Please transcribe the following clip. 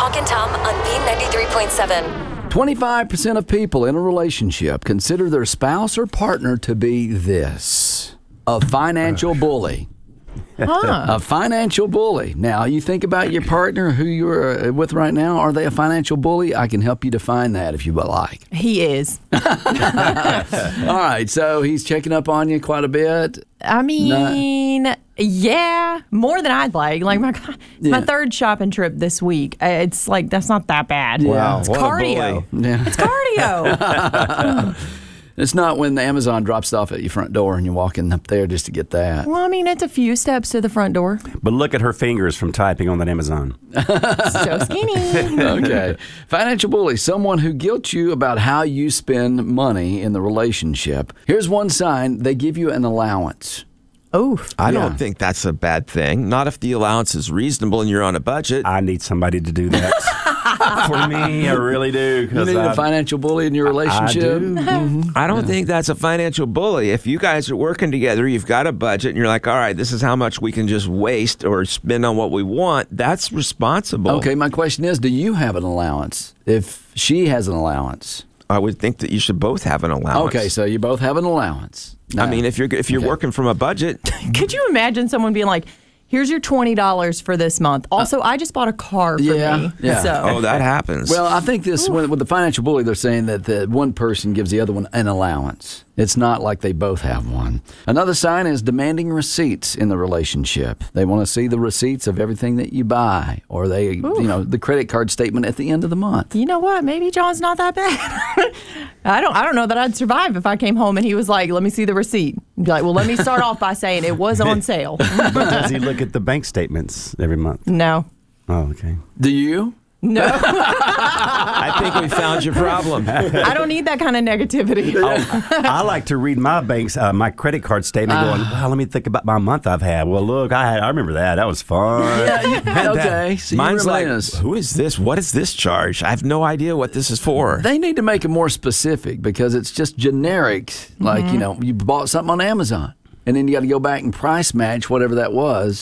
Hawk and Tom on B93.7. 25% of people in a relationship consider their spouse or partner to be this: a financial bully. A financial bully. Now, you think about your partner who you're with right now. Are they a financial bully? I can help you define that if you would like. He is. All right. So he's checking up on you quite a bit. I mean, yeah, more than I'd like. Like my third shopping trip this week. It's like, that's not that bad. Wow, It's what a cardio. bully. Yeah. It's cardio. It's not when the Amazon drops it off at your front door and you're walking up there just to get that. Well, I mean, it's a few steps to the front door. But look at her fingers from typing on that Amazon. So skinny. Okay. Financial bully, someone who guilts you about how you spend money in the relationship. Here's one sign: they give you an allowance. Oof. I don't think that's a bad thing. Not if the allowance is reasonable and you're on a budget. I need somebody to do that for me. I really do. You need a financial bully in your relationship? I don't think that's a financial bully. If you guys are working together, you've got a budget, and you're like, all right, this is how much we can just waste or spend on what we want, that's responsible. Okay, my question is, do you have an allowance if she has an allowance? I would think that you should both have an allowance. Okay, so you both have an allowance. I mean, if you're working from a budget. Could you imagine someone being like, here's your $20 for this month. Also, I just bought a car for me. Yeah. So. Oh, that happens. Well, I think this with the financial bully, they're saying that the one person gives the other one an allowance. It's not like they both have one. Another sign is demanding receipts in the relationship. They want to see the receipts of everything that you buy, or the credit card statement at the end of the month. You know what? Maybe John's not that bad. I don't know that I'd survive if I came home and he was like, let me see the receipt. I'd be like, well, let me start off by saying it was on sale. But does he look at the bank statements every month? No. Oh, okay. Do you? No. I think we found your problem. I don't need that kind of negativity. I like to read my my credit card statement going, well, let me think about my month I've had. Well, look, I remember that. That was fun. Okay. So Mine's like, reminisce. who is this? What is this charge? I have no idea what this is for. They need to make it more specific because it's just generic. Like, you bought something on Amazon. And then you got to go back and price match whatever that was.